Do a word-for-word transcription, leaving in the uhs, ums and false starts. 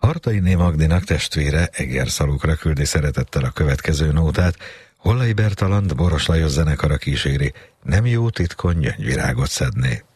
Hartainé Magdinak testvére Egerszalukra küldi szeretettel a következő nótát, Hollai Bertalandt Boros Lajos zenekara kíséri, Nem jó titkon gyöngyvirágot szedné.